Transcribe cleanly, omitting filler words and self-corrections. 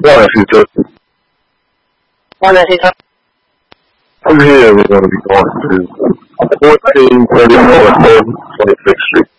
Why, she's just... Why did he come? From here, we're going to be going to 1434 North 26th Street.